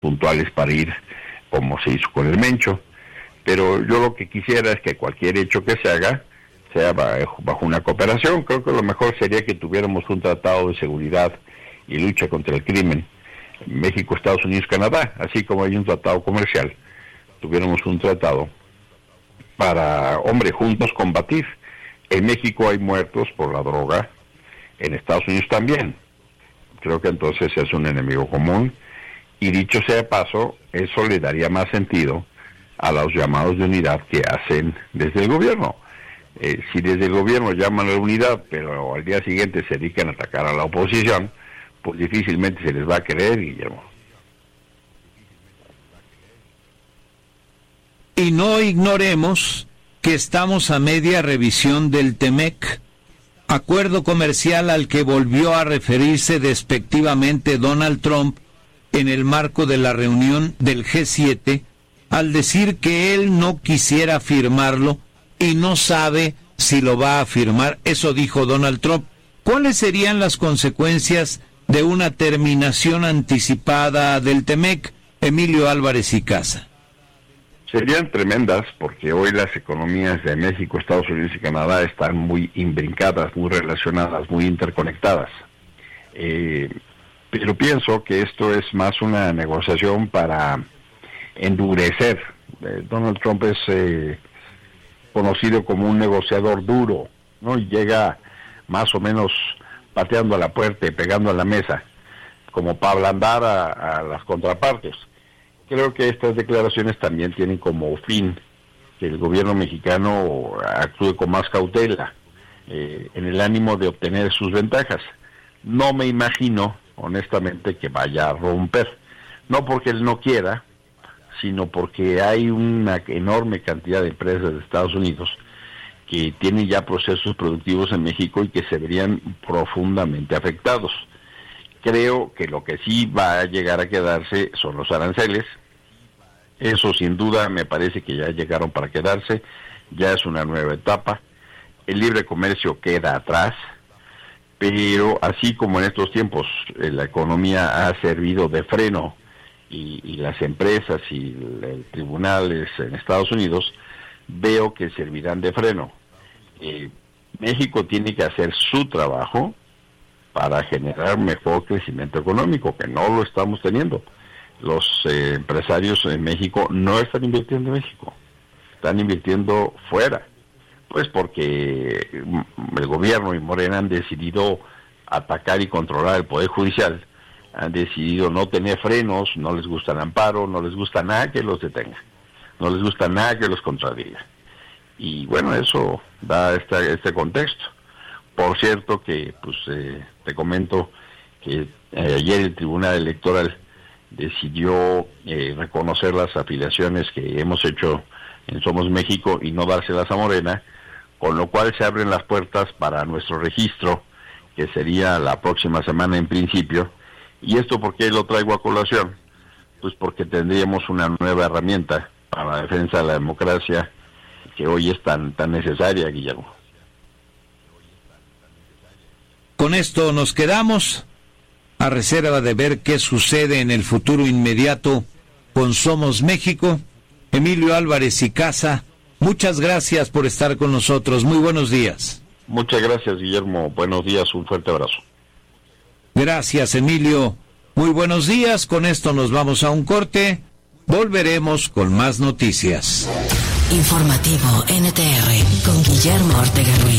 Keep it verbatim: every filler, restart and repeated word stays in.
puntuales para ir, como se hizo con el Mencho. Pero yo lo que quisiera es que cualquier hecho que se haga sea bajo, bajo una cooperación. Creo que lo mejor sería que tuviéramos un tratado de seguridad y lucha contra el crimen, México, Estados Unidos, Canadá, así como hay un tratado comercial, tuviéramos un tratado para, hombre, juntos combatir. En México hay muertos por la droga, en Estados Unidos también. Creo que entonces es un enemigo común, y dicho sea de paso, eso le daría más sentido a los llamados de unidad que hacen desde el gobierno. Eh, si desde el gobierno llaman a la unidad, pero al día siguiente se dedican a atacar a la oposición, pues difícilmente se les va a creer, Guillermo. Y no ignoremos que estamos a media revisión del TEMEC, acuerdo comercial al que volvió a referirse despectivamente Donald Trump en el marco de la reunión del G siete, al decir que él no quisiera firmarlo y no sabe si lo va a firmar. Eso dijo Donald Trump. ¿Cuáles serían las consecuencias de una terminación anticipada del TEMEC, Emilio Álvarez y Casa? Serían tremendas, porque hoy las economías de México, Estados Unidos y Canadá están muy imbrincadas, muy relacionadas, muy interconectadas. Eh, pero pienso que esto es más una negociación para endurecer. Eh, Donald Trump es eh, conocido como un negociador duro, ¿no? Y llega más o menos pateando a la puerta y pegando a la mesa, como para ablandar a, a las contrapartes. Creo que estas declaraciones también tienen como fin que el gobierno mexicano actúe con más cautela, eh, en el ánimo de obtener sus ventajas. No me imagino, honestamente, que vaya a romper. No porque él no quiera, sino porque hay una enorme cantidad de empresas de Estados Unidos que tienen ya procesos productivos en México y que se verían profundamente afectados. Creo que lo que sí va a llegar a quedarse son los aranceles. Eso sin duda me parece que ya llegaron para quedarse, ya es una nueva etapa. El libre comercio queda atrás, pero así como en estos tiempos eh, la economía ha servido de freno y, y las empresas y los tribunales en Estados Unidos, veo que servirán de freno. Eh, México tiene que hacer su trabajo para generar mejor crecimiento económico, que no lo estamos teniendo. Los eh, empresarios en México no están invirtiendo en México, están invirtiendo fuera, pues porque el gobierno y Morena han decidido atacar y controlar el Poder Judicial, han decidido no tener frenos, no les gusta el amparo, no les gusta nada que los detenga, no les gusta nada que los contradiga. Y bueno, eso da este, este contexto. Por cierto que, pues, eh, te comento que eh, ayer el Tribunal Electoral decidió eh, reconocer las afiliaciones que hemos hecho en Somos México y no dárselas a Morena, con lo cual se abren las puertas para nuestro registro, que sería la próxima semana en principio. ¿Y esto por qué lo traigo a colación? Pues porque tendríamos una nueva herramienta para la defensa de la democracia, que hoy es tan, tan necesaria, Guillermo. Con esto nos quedamos, a reserva de ver qué sucede en el futuro inmediato con Somos México. Emilio Álvarez y Casa, muchas gracias por estar con nosotros. Muy buenos días. Muchas gracias, Guillermo. Buenos días, un fuerte abrazo. Gracias, Emilio. Muy buenos días. Con esto nos vamos a un corte. Volveremos con más noticias. Informativo N T R con Guillermo Ortega Ruiz.